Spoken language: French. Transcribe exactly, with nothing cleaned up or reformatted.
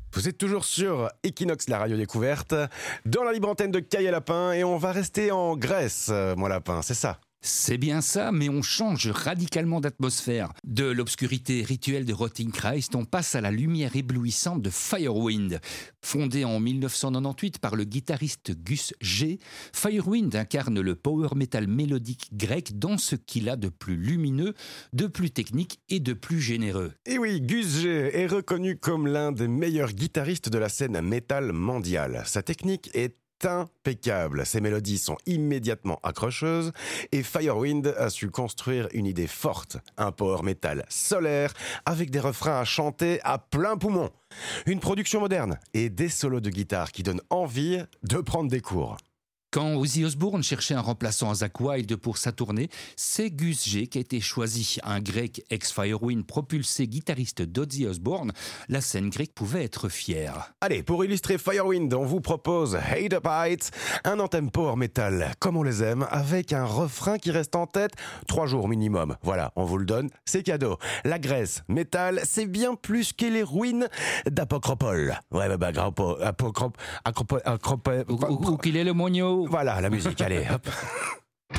Vous êtes toujours sur Equinox, la radio découverte, dans la libre antenne de Caille Lapin, et on va rester en Grèce, euh, moi Lapin, c'est ça? C'est bien ça, mais on change radicalement d'atmosphère. De l'obscurité rituelle de Rotting Christ, on passe à la lumière éblouissante de Firewind. Fondé en dix-neuf cent quatre-vingt-dix par le guitariste Gus G, Firewind incarne le power metal mélodique grec dans ce qu'il a de plus lumineux, de plus technique et de plus généreux. Et oui, Gus G est reconnu comme l'un des meilleurs guitaristes de la scène métal mondiale. Sa technique est impeccable. Ses mélodies sont immédiatement accrocheuses et Firewind a su construire une idée forte, un power metal solaire avec des refrains à chanter à plein poumon, une production moderne et des solos de guitare qui donnent envie de prendre des cours. Quand Ozzy Osbourne cherchait un remplaçant à Zakk Wylde pour sa tournée, c'est Gus G qui a été choisi. Un grec ex-Firewind propulsé guitariste d'Ozzy Osbourne, la scène grecque pouvait être fière. Allez, pour illustrer Firewind, on vous propose Hate Up Heights, un anthem power metal comme on les aime, avec un refrain qui reste en tête trois jours minimum. Voilà, on vous le donne, c'est cadeau. La Grèce, métal, c'est bien plus que les ruines d'Apocropole. Ouais, bah, bah, Apocropole, Apocropole, Où, où, où qu'il est le mogno? Voilà, la musique, allez, hop.